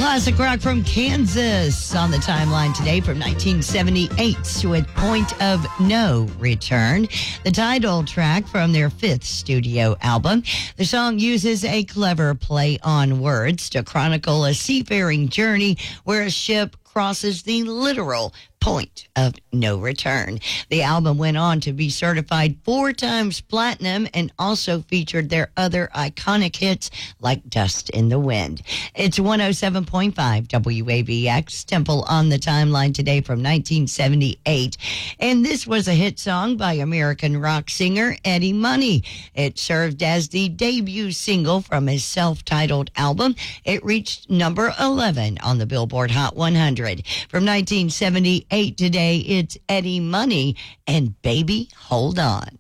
Classic rock from Kansas on the timeline today from 1978 with Point of No Return, the title track from their fifth studio album. The song uses a clever play on words to chronicle a seafaring journey where a ship crosses the literal point of no return. The album went on to be certified 4 times platinum and also featured their other iconic hits like Dust in the Wind. It's 107.5 WAVX, Temple on the timeline today from 1978. And this was a hit song by American rock singer Eddie Money. It served as the debut single from his self-titled album. It reached number 11 on the Billboard Hot 100. From 1978 today, it's Eddie Money and Baby Hold On.